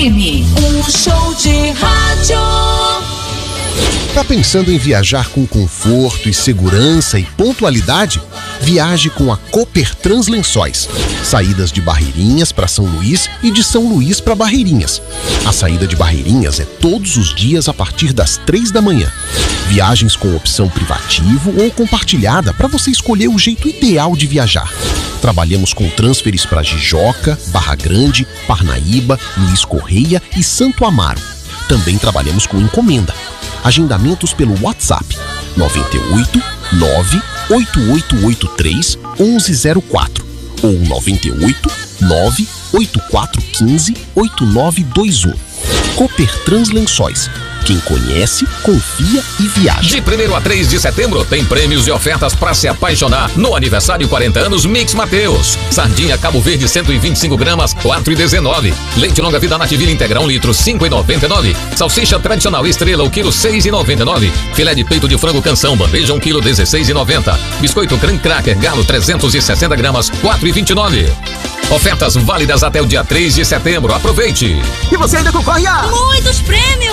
FM. Um show de rádio. Tá pensando em viajar com conforto e segurança e pontualidade? Viaje com a Copertrans Lençóis. Saídas de Barreirinhas para São Luís e de São Luís para Barreirinhas. A saída de Barreirinhas é todos os dias a partir das 3 da manhã. Viagens com opção privativo ou compartilhada para você escolher o jeito ideal de viajar. Trabalhamos com transferes para Jijoca, Barra Grande, Parnaíba, Luiz Correia e Santo Amaro. Também trabalhamos com encomenda. Agendamentos pelo WhatsApp 98 98883 1104 ou 98 98415 8921. Copertrans Lençóis. Quem conhece, confia e viaja. De 1º a 3 de setembro tem prêmios e ofertas para se apaixonar no aniversário 40 anos Mix Mateus. Sardinha Cabo Verde 125 gramas, 4,19. Leite longa vida Nativille integral 1 litro, 5,99. Salsicha tradicional Estrela, o quilo 6,99. Filé de peito de frango Canção, bandeja 1 quilo, 16,90. Biscoito Creme Cracker Galo 360 gramas, 4,29. Ofertas válidas até o dia 3 de setembro. Aproveite! E você ainda concorre a muitos prêmios!